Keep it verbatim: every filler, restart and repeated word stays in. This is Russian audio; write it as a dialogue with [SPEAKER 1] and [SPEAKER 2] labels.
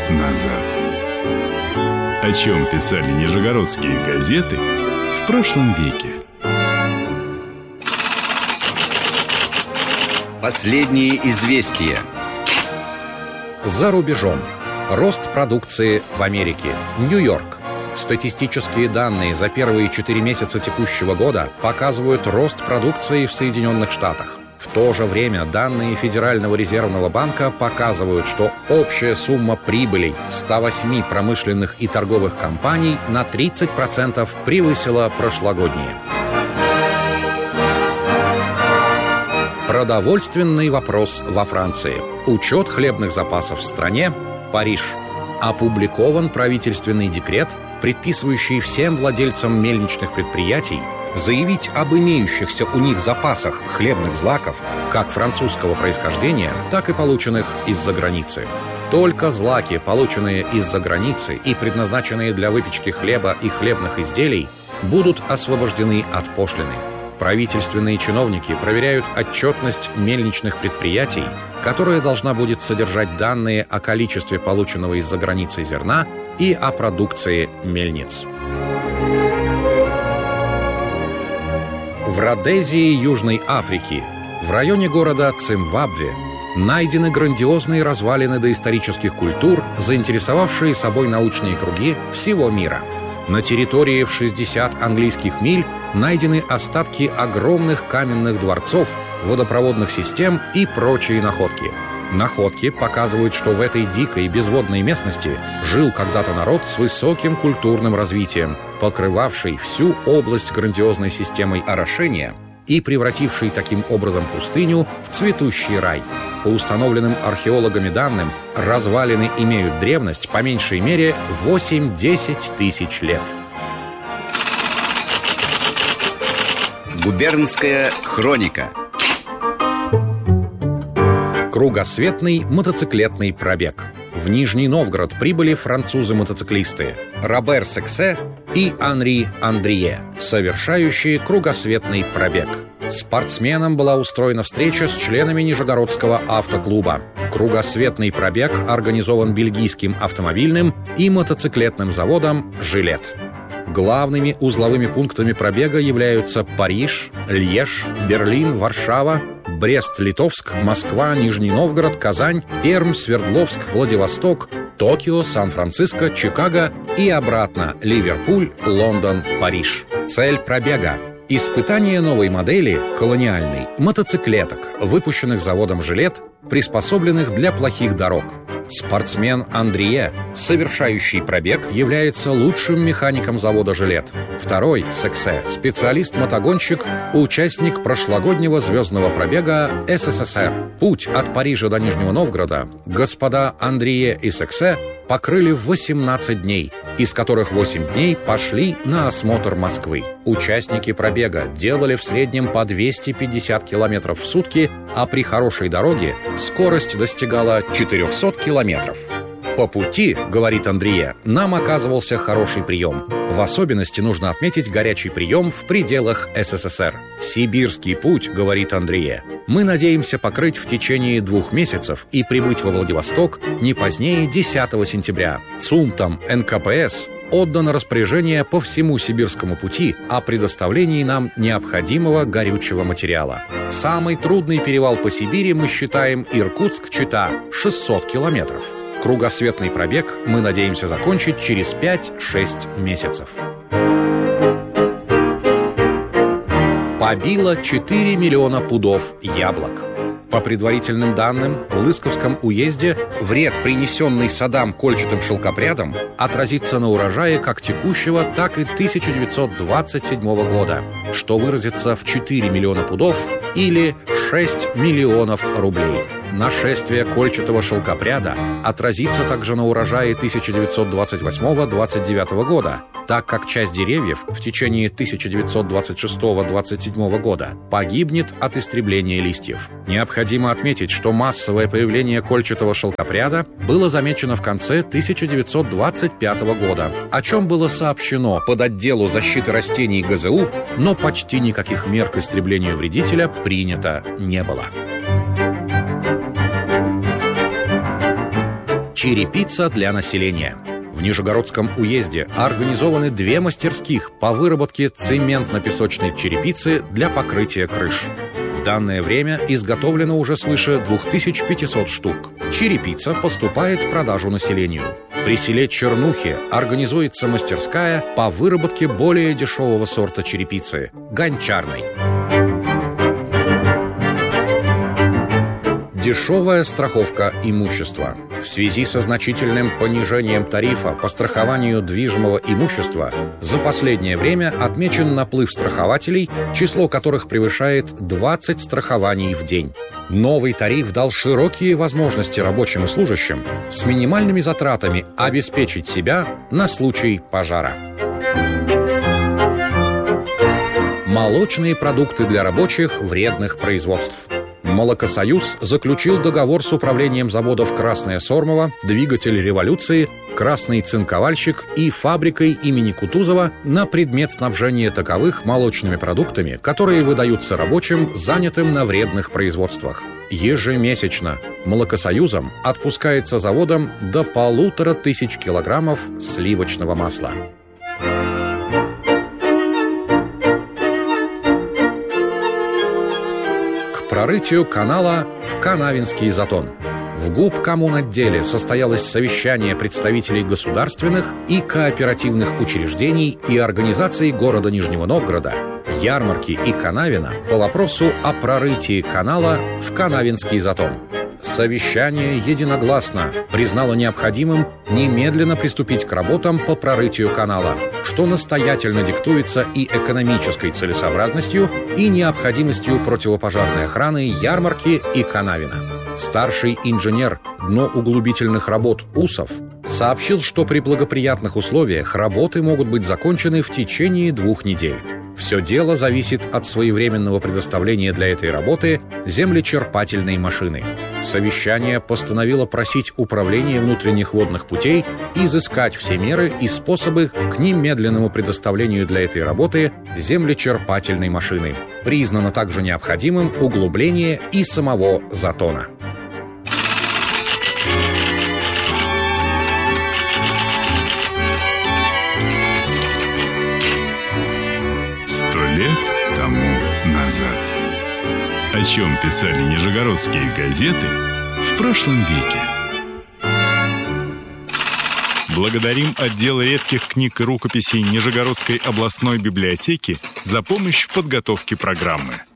[SPEAKER 1] назад. О чем писали нижегородские газеты в прошлом веке.
[SPEAKER 2] Последние известия.
[SPEAKER 3] За рубежом. Рост продукции в Америке. Нью-Йорк. Статистические данные за первые четыре месяца текущего года показывают рост продукции в Соединенных Штатах. В то же время данные Федерального резервного банка показывают, что общая сумма прибылей ста восьми промышленных и торговых компаний на тридцать процентов превысила прошлогодние. Продовольственный вопрос во Франции. Учет хлебных запасов в стране. Париж. Опубликован правительственный декрет, предписывающий всем владельцам мельничных предприятий заявить об имеющихся у них запасах хлебных злаков как французского происхождения, так и полученных из-за границы. Только злаки, полученные из-за границы и предназначенные для выпечки хлеба и хлебных изделий, будут освобождены от пошлины. Правительственные чиновники проверяют отчетность мельничных предприятий, которая должна будет содержать данные о количестве полученного из-за границы зерна и о продукции мельниц. В Родезии Южной Африки, в районе города Цимбабве, найдены грандиозные развалины доисторических культур, заинтересовавшие собой научные круги всего мира. На территории в шестьдесят английских миль найдены остатки огромных каменных дворцов, водопроводных систем и прочие находки. Находки показывают, что в этой дикой безводной местности жил когда-то народ с высоким культурным развитием, покрывавший всю область грандиозной системой орошения и превративший таким образом пустыню в цветущий рай. По установленным археологами данным, развалины имеют древность по меньшей мере восемь-десять тысяч лет.
[SPEAKER 2] Губернская хроника.
[SPEAKER 3] Кругосветный мотоциклетный пробег. В Нижний Новгород прибыли французы-мотоциклисты Робер Сексе и Анри Андрие, совершающие кругосветный пробег. Спортсменам была устроена встреча с членами Нижегородского автоклуба. Кругосветный пробег организован бельгийским автомобильным и мотоциклетным заводом «Жилет». Главными узловыми пунктами пробега являются Париж, Льеж, Берлин, Варшава, Брест-Литовск, Москва, Нижний Новгород, Казань, Пермь, Свердловск, Владивосток, Токио, Сан-Франциско, Чикаго и обратно Ливерпуль, Лондон, Париж. Цель пробега – испытание новой модели, колониальной, мотоциклеток, выпущенных заводом «Жилет», приспособленных для плохих дорог. Спортсмен Андрие, совершающий пробег, является лучшим механиком завода «Жилет». Второй, Сексе, специалист-мотогонщик, участник прошлогоднего звездного пробега СССР. Путь от Парижа до Нижнего Новгорода господа Андрие и Сексе покрыли в восемнадцать дней, из которых восемь дней пошли на осмотр Москвы. Участники пробега делали в среднем по двести пятьдесят километров в сутки, а при хорошей дороге скорость достигала четыреста километров. По пути, говорит Андрие, нам оказывался хороший прием. В особенности нужно отметить горячий прием в пределах СССР. Сибирский путь, говорит Андрие, мы надеемся покрыть в течение двух месяцев и прибыть во Владивосток не позднее десятого сентября. ЦУМТом эн ка пэ эс отдано распоряжение по всему сибирскому пути о предоставлении нам необходимого горючего материала. Самый трудный перевал по Сибири мы считаем Иркутск-Чита – шестьсот километров. Кругосветный пробег мы надеемся закончить через пять-шесть месяцев. Побило четыре миллиона пудов яблок. По предварительным данным, в Лысковском уезде вред, принесенный садам кольчатым шелкопрядом, отразится на урожае как текущего, так и тысяча девятьсот двадцать седьмого года, что выразится в четыре миллиона пудов или шесть миллионов рублей. Нашествие кольчатого шелкопряда отразится также на урожае тысяча девятьсот двадцать восьмого — двадцать девятого года, так как часть деревьев в течение тысяча девятьсот двадцать шестого — двадцать седьмого года погибнет от истребления листьев. Необходимо отметить, что массовое появление кольчатого шелкопряда было замечено в конце тысяча девятьсот двадцать пятого года, о чем было сообщено под отделу защиты растений гэ зэ у, но почти никаких мер к истреблению вредителя принято не было. Черепица для населения. В Нижегородском уезде организованы две мастерских по выработке цементно-песочной черепицы для покрытия крыш. В данное время изготовлено уже свыше две тысячи пятьсот штук. Черепица поступает в продажу населению. При селе Чернухи организуется мастерская по выработке более дешевого сорта черепицы – гончарной. Дешевая страховка имущества. В связи со значительным понижением тарифа по страхованию движимого имущества за последнее время отмечен наплыв страхователей, число которых превышает двадцать страхований в день. Новый тариф дал широкие возможности рабочим и служащим с минимальными затратами обеспечить себя на случай пожара. Молочные продукты для рабочих вредных производств. Молокосоюз заключил договор с управлением заводов «Красная Сормова», «Двигатель революции», «Красный цинковальщик» и фабрикой имени Кутузова на предмет снабжения таковых молочными продуктами, которые выдаются рабочим, занятым на вредных производствах. Ежемесячно Молокосоюзом отпускается заводам до полутора тысяч килограммов сливочного масла. Прорытию канала в Канавинский затон. В губкоммунотделе состоялось совещание представителей государственных и кооперативных учреждений и организаций города Нижнего Новгорода, Ярмарки и Канавина по вопросу о прорытии канала в Канавинский затон. Совещание единогласно признало необходимым немедленно приступить к работам по прорытию канала, что настоятельно диктуется и экономической целесообразностью, и необходимостью противопожарной охраны Ярмарки и Канавина. Старший инженер дноуглубительных работ Усов сообщил, что при благоприятных условиях работы могут быть закончены в течение двух недель. Все дело зависит от своевременного предоставления для этой работы землечерпательной машины. Совещание постановило просить Управление внутренних водных путей изыскать все меры и способы к немедленному предоставлению для этой работы землечерпательной машины. Признано также необходимым углубление и самого затона.
[SPEAKER 1] Лет тому назад. О чем писали нижегородские газеты в прошлом веке. Благодарим отдел редких книг и рукописей Нижегородской областной библиотеки за помощь в подготовке программы.